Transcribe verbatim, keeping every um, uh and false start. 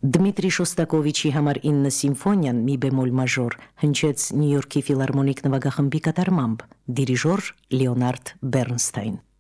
Դմիտրի Շոստակովիչի համար ինը սիմֆոնիան մի բեմոլ մաժոր հնչեց Նյու Յորքի ֆիլհարմոնիկ նվագախմբի կատարմամբ, դիրիժոր Լեոնարդ Բեռնստայն։